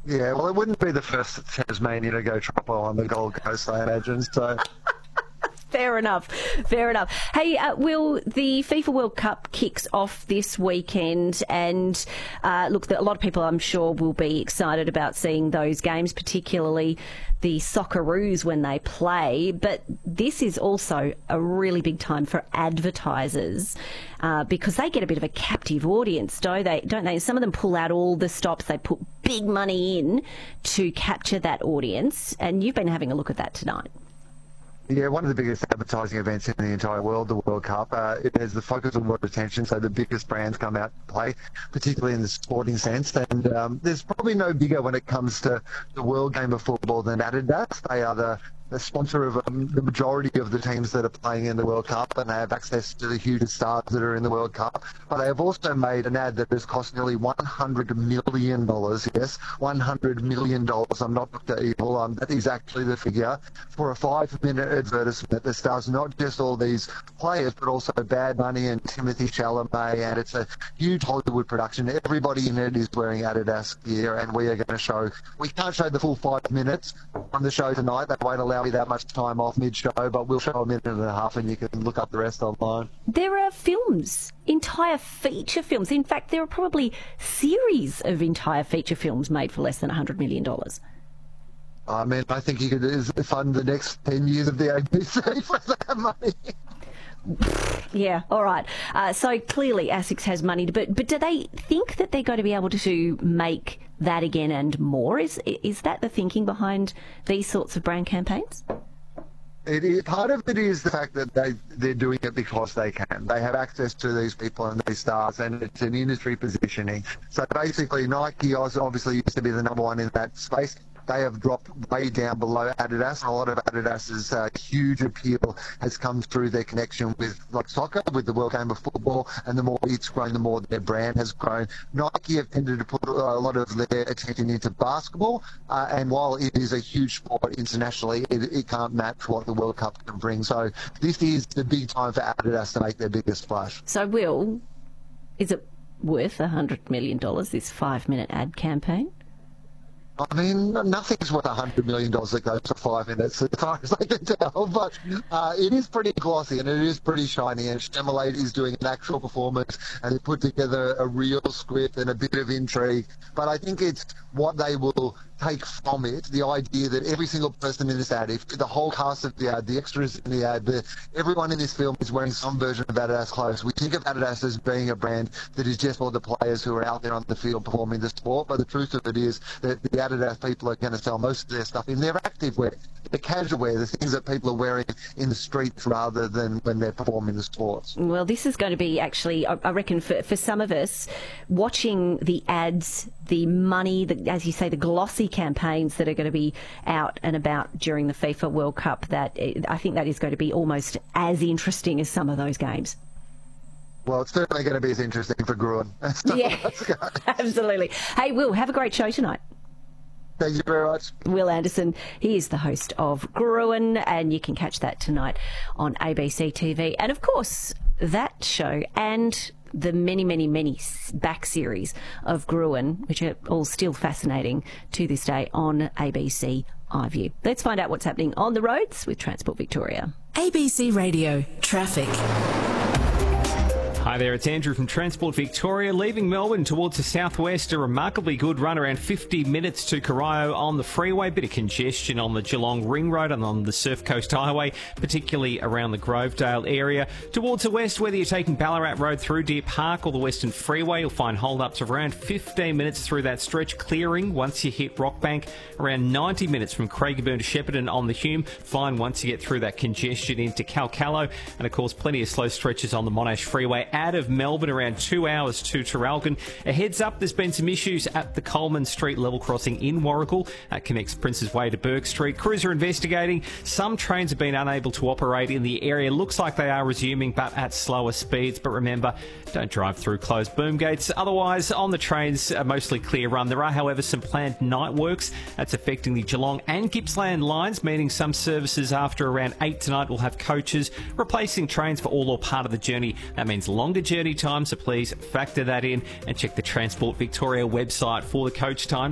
Yeah, well, it wouldn't be the first Tasmania to go triple on the Gold Coast, I imagine. So. Fair enough. Fair enough. Hey, Will, the FIFA World Cup kicks off this weekend, and look, a lot of people, I'm sure, will be excited about seeing those games, particularly the Socceroos when they play. But this is also a really big time for advertisers because they get a bit of a captive audience, don't they? Some of them pull out all the stops. They put big money in to capture that audience, and you've been having a look at that tonight. Yeah, one of the biggest advertising events in the entire world, the World Cup. It has the focus on world attention, so the biggest brands come out to play, particularly in the sporting sense. And there's probably no bigger when it comes to the world game of football than Adidas. They are the sponsor of the majority of the teams that are playing in the World Cup, and they have access to the hugest stars that are in the World Cup. But they have also made an ad that has cost nearly $100 million. Yes, $100 million. I'm not Dr. Evil. That is actually the figure for a 5-minute advertisement that stars not just all these players, but also Bad Bunny and Timothy Chalamet. And it's a huge Hollywood production. Everybody in it is wearing Adidas gear, and we are going to show. We can't show the full 5 minutes on the show tonight. They won't allow me that much time off mid-show, but we'll show a minute and a half and you can look up the rest online. There are films, entire feature films. In fact, there are probably series of entire feature films made for less than $100 million. I mean, I think you could fund the next 10 years of the ABC for that money. Yeah, all right. So clearly ASICS has money, but do they think that they're going to be able to make that again and more? Is that the thinking behind these sorts of brand campaigns? Part of it is the fact that they're doing it because they can. They have access to these people and these stars, and it's an industry positioning. So basically, Nike obviously used to be the number one in that space. They have dropped way down below Adidas, and a lot of Adidas's huge appeal has come through their connection with like soccer, with the world game of football, and the more it's grown, the more their brand has grown. Nike have tended to put a lot of their attention into basketball, and while it is a huge sport internationally, it can't match what the World Cup can bring. So this is the big time for Adidas to make their biggest splash. So, Will, is it worth $100 million, this 5-minute ad campaign? I mean, nothing's worth $100 million that goes for 5 minutes, as far as I can tell. But it is pretty glossy and it is pretty shiny. And Chamalade is doing an actual performance, and they put together a real script and a bit of intrigue. But I think it's what they will take from it, the idea that every single person in this ad, if the whole cast of the ad, the extras in the ad, everyone in this film is wearing some version of Adidas clothes. We think of Adidas as being a brand that is just for the players who are out there on the field performing the sport, but the truth of it is that the Adidas people are going to sell most of their stuff in their active wear, the casual wear, the things that people are wearing in the streets rather than when they're performing the sports. Well, this is going to be actually, I reckon, for some of us, watching the ads, the money, as you say, the glossy campaigns that are going to be out and about during the FIFA World Cup, that I think that is going to be almost as interesting as some of those games. Well, it's certainly going to be as interesting for Gruen. Yeah, absolutely. Hey, Will, have a great show tonight. Thank you very much. Will Anderson, he is the host of Gruen, and you can catch that tonight on ABC TV. And of course, that show and the many, many, many back series of Gruen, which are all still fascinating to this day on ABC iView. Let's find out what's happening on the roads with Transport Victoria. ABC Radio Traffic. Hi there, it's Andrew from Transport Victoria. Leaving Melbourne towards the southwest, a remarkably good run, around 50 minutes to Corio on the freeway. Bit of congestion on the Geelong Ring Road and on the Surf Coast Highway, particularly around the Grovedale area. Towards the west, whether you're taking Ballarat Road through Deer Park or the Western Freeway, you'll find hold-ups of around 15 minutes through that stretch, clearing once you hit Rockbank. Around 90 minutes from Craigieburn to Shepparton on the Hume. Fine once you get through that congestion into Calcallo. And, of course, plenty of slow stretches on the Monash Freeway out of Melbourne, around 2 hours to Traralgon. A heads up, there's been some issues at the Coleman Street level crossing in Warragul. That connects Prince's Way to Burke Street. Crews are investigating. Some trains have been unable to operate in the area. Looks like they are resuming, but at slower speeds. But remember, don't drive through closed boom gates. Otherwise, on the trains, a mostly clear run. There are, however, some planned night works. That's affecting the Geelong and Gippsland lines, meaning some services after around 8 tonight will have coaches replacing trains for all or part of the journey. That means longer journey time, so please factor that in and check the Transport Victoria website for the coach time.